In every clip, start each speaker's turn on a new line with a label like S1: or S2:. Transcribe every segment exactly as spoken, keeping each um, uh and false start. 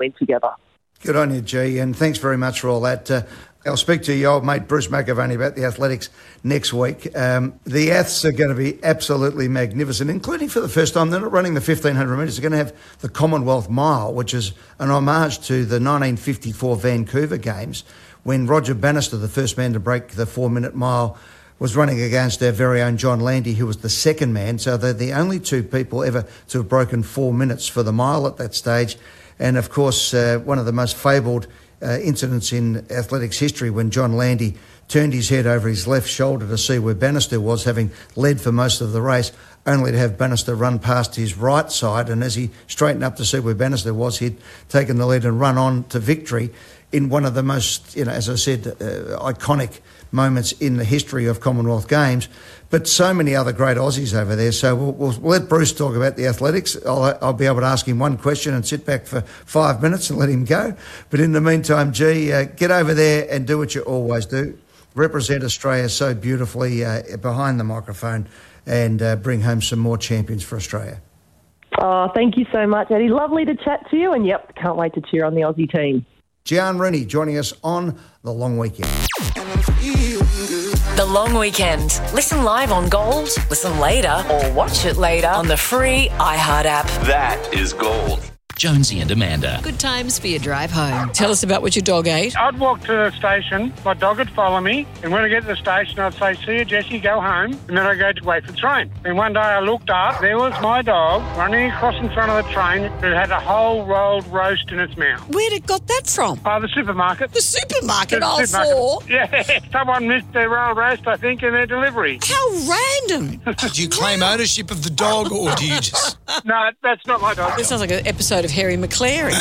S1: win together.
S2: Good on you, G, and thanks very much for all that. Uh, I'll speak to your old mate Bruce McAvaney about the athletics next week. Um, the Aths are going to be absolutely magnificent, including for the first time. They're not running the fifteen hundred metres. They're going to have the Commonwealth Mile, which is an homage to the nineteen fifty-four Vancouver Games, when Roger Bannister, the first man to break the four-minute mile, was running against our very own John Landy, who was the second man. So they're the only two people ever to have broken four minutes for the mile at that stage. And, of course, uh, one of the most fabled uh, incidents in athletics history, when John Landy turned his head over his left shoulder to see where Bannister was, having led for most of the race, only to have Bannister run past his right side. And as he straightened up to see where Bannister was, he'd taken the lead and run on to victory in one of the most, you know, as I said, uh, iconic moments in the history of Commonwealth Games. But so many other great Aussies over there. So we'll, we'll let Bruce talk about the athletics. I'll, I'll be able to ask him one question and sit back for five minutes and let him go. But in the meantime, G, uh, get over there and do what you always do. Represent Australia so beautifully uh, behind the microphone and uh, bring home some more champions for Australia.
S1: Oh, thank you so much, Eddie. Lovely to chat to you. And, yep, can't wait to cheer on the Aussie team.
S2: Gian Rooney joining us on The Long Weekend.
S3: The Long Weekend. Listen live on Gold, listen later, or watch it later on the free iHeart app.
S4: That is Gold.
S5: Jonesy and Amanda.
S6: Good times for your drive home. Tell us about what your dog ate.
S7: I'd walk to the station, my dog would follow me, and when I get to the station, I'd say, see you, Jessie, go home, and then I'd go to wait for the train. And one day I looked up, there was my dog running across in front of the train. It had a whole rolled roast in its mouth.
S6: Where'd it got that from?
S7: Oh, the supermarket.
S6: The supermarket,
S7: The
S6: all
S7: supermarket.
S6: four?
S7: Yeah, someone missed their rolled roast, I think, in their delivery.
S6: How random.
S8: Do you claim ownership of the dog, or do you just...
S7: No, that's not my dog.
S6: This sounds like an episode of Harry McClary.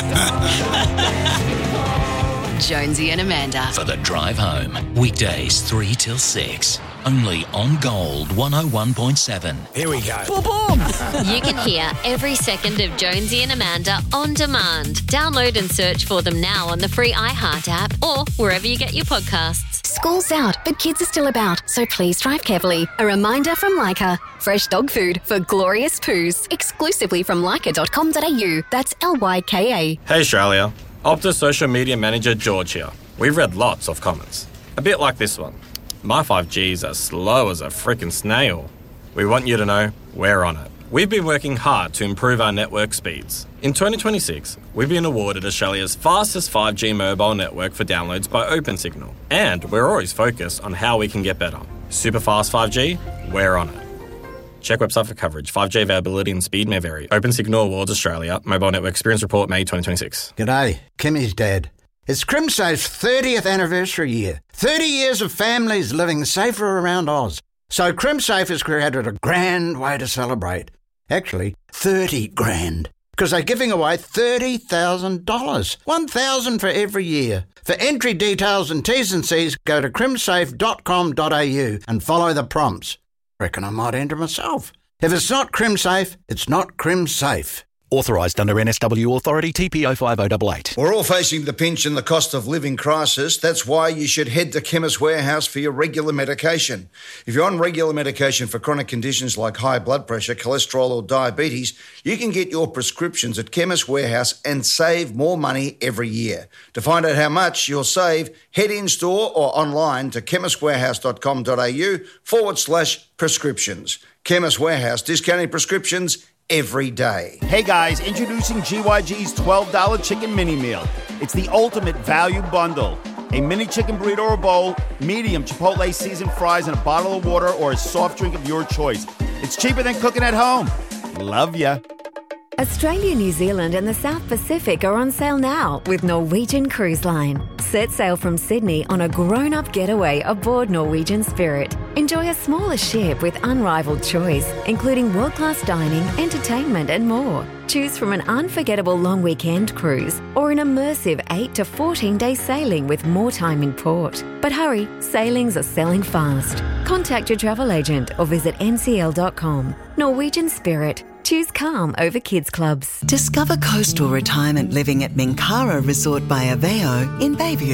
S3: Jonesy and Amanda.
S5: For the drive home. Weekdays three till six. Only on Gold one oh one point seven.
S8: Here we go.
S6: Boom, boom.
S9: You can hear every second of Jonesy and Amanda on demand. Download and search for them now on the free iHeart app or wherever you get your podcasts.
S10: School's out, but kids are still about, so please drive carefully. A reminder from Leica. Fresh dog food for glorious poos. Exclusively from leica dot com dot a u. That's L Y K A.
S11: Hey Australia, Optus social media manager George here. We've read lots of comments. A bit like this one. My five G's are slow as a frickin' snail. We want you to know we're on it. We've been working hard to improve our network speeds. In twenty twenty-six, we've been awarded Australia's fastest five G mobile network for downloads by OpenSignal. And we're always focused on how we can get better. Super fast five G, we're on it. Check website for coverage. five G availability and speed may vary. OpenSignal Awards Australia. Mobile Network Experience Report, May twenty twenty-six.
S12: G'day, Kimmy's dad. It's CrimSafe's thirtieth anniversary year. thirty years of families living safer around Oz. So CrimSafe has created a grand way to celebrate. Actually, thirty grand. Because they're giving away thirty thousand dollars. one thousand dollars for every year. For entry details and T's and C's, go to crimsafe dot com dot a u and follow the prompts. Reckon I might enter myself. If it's not CrimSafe, it's not CrimSafe.
S13: Authorised under N S W Authority T P oh five oh eight eight.
S2: We're all facing the pinch and the cost of living crisis. That's why you should head to Chemist Warehouse for your regular medication. If you're on regular medication for chronic conditions like high blood pressure, cholesterol or diabetes, you can get your prescriptions at Chemist Warehouse and save more money every year. To find out how much you'll save, head in-store or online to chemist warehouse dot com dot a u forward slash prescriptions. Chemist Warehouse, discounting prescriptions every day.
S14: Hey guys, introducing G Y G's twelve dollars chicken mini meal. It's the ultimate value bundle. A mini chicken burrito or bowl, medium Chipotle seasoned fries, and a bottle of water or a soft drink of your choice. It's cheaper than cooking at home. Love ya.
S15: Australia, New Zealand and the South Pacific are on sale now with Norwegian Cruise Line. Set sail from Sydney on a grown-up getaway aboard Norwegian Spirit. Enjoy a smaller ship with unrivaled choice, including world-class dining, entertainment and more. Choose from an unforgettable long weekend cruise or an immersive eight to fourteen day sailing with more time in port. But hurry, sailings are selling fast. Contact your travel agent or visit n c l dot com. Norwegian Spirit. Choose calm over kids clubs.
S16: Discover coastal retirement living at Minkara Resort by Aveo in Bayview.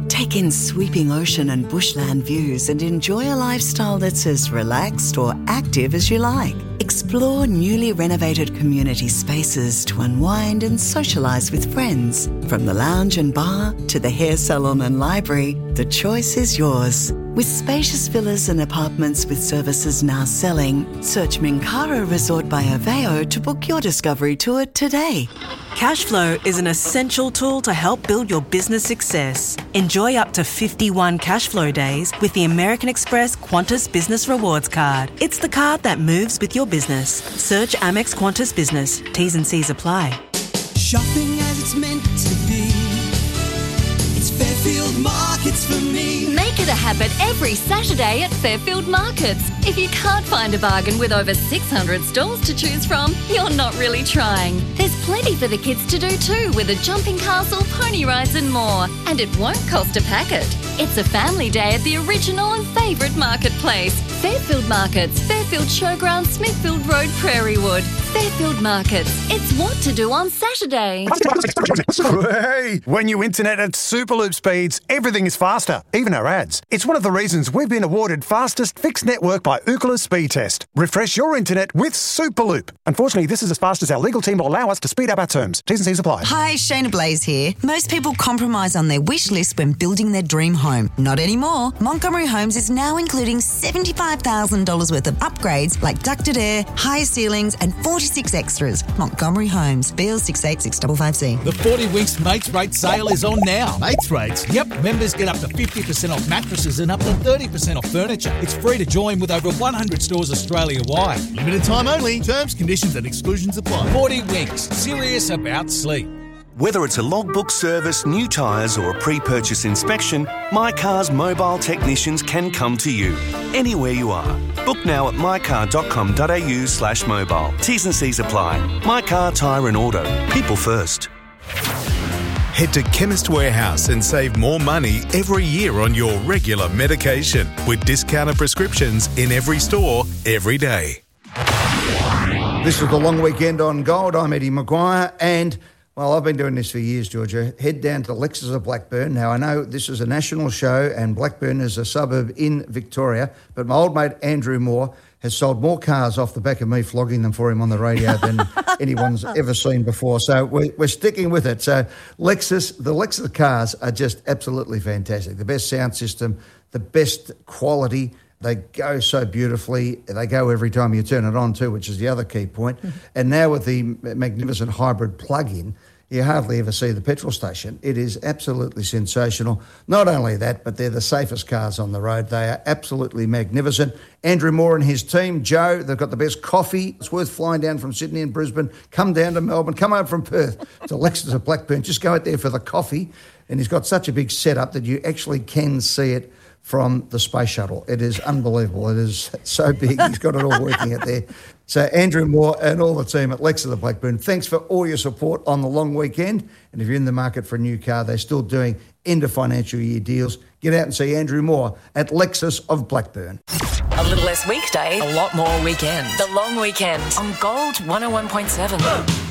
S4: Take in sweeping ocean and bushland views and enjoy a lifestyle that's as relaxed or active as you like. Explore newly renovated community spaces to unwind and socialise with friends. From the lounge and bar to the hair salon and library, the choice is yours. With spacious villas and apartments with services now selling, search Minkara Resort by Aveo to book your discovery tour today.
S16: Cashflow is an essential tool to help build your business success. Enjoy up to fifty-one Cashflow days with the American Express Qantas Business Rewards Card. It's the card that moves with your business. Search Amex Qantas Business. T's and C's apply.
S17: Shopping as it's meant to be. It's Fairfield Markets for me.
S9: Make it a habit every Saturday at Fairfield Markets. If you can't find a bargain with over six hundred stalls to choose from, you're not really trying. There's plenty for the kids to do too, with a jumping castle, pony rides and more. And it won't cost a packet. It's a family day at the original and favourite marketplace. Fairfield Markets, Fairfield Showground, Smithfield Road, Prairie Wood. Fairfield Markets. It's what to do on Saturday.
S18: Hey, when you internet at Superloop speeds, everything is faster, even our ads. It's one of the reasons we've been awarded fastest fixed network by Ookla Speed Test. Refresh your internet with Superloop. Unfortunately, this is as fast as our legal team will allow us to speed up our terms. T's and C's apply.
S19: Hi, Shayna Blaze here. Most people compromise on their wish list when building their dream home. Not anymore. Montgomery Homes is now including seventy-five thousand dollars worth of upgrades like ducted air, higher ceilings and forty-six extras. Montgomery Homes, B L six eight six five five C.
S20: The forty Winks Mates Rate sale is on now. Mates Rates? Yep. Members get up to fifty percent off mattresses and up to thirty percent off furniture. It's free to join with over one hundred stores Australia-wide.
S21: Limited time only. Terms, conditions and exclusions apply.
S20: forty Winks. Serious about sleep.
S22: Whether it's a logbook service, new tyres or a pre-purchase inspection, My Car's mobile technicians can come to you, anywhere you are. Book now at mycar.com.au slash mobile. T's and C's apply. My Car, Tyre and Auto. People first.
S23: Head to Chemist Warehouse and save more money every year on your regular medication with discounted prescriptions in every store, every day.
S2: This is the long weekend on Gold. I'm Eddie Maguire and... well, I've been doing this for years, Georgia. Head down to Lexus of Blackburn. Now, I know this is a national show and Blackburn is a suburb in Victoria, but my old mate Andrew Moore has sold more cars off the back of me flogging them for him on the radio than anyone's ever seen before. So we're, we're sticking with it. So Lexus, the Lexus cars are just absolutely fantastic. The best sound system, the best quality. They go so beautifully. They go every time you turn it on too, which is the other key point. Mm-hmm. And now with the magnificent hybrid plug-in, you hardly ever see the petrol station. It is absolutely sensational. Not only that, but they're the safest cars on the road. They are absolutely magnificent. Andrew Moore and his team, Joe, they've got the best coffee. It's worth flying down from Sydney and Brisbane, come down to Melbourne, come over from Perth to Lexus at Blackburn. Just go out there for the coffee. And he's got such a big setup that you actually can see it from the space shuttle. It is unbelievable. It is so big. He's got it all working out there. So Andrew Moore and all the team at Lexus of Blackburn, thanks for all your support on the long weekend. And if you're in the market for a new car, they're still doing end of financial year deals. Get out and see Andrew Moore at Lexus of Blackburn.
S3: A little less weekday, a lot more weekend. The long weekend on Gold one oh one point seven.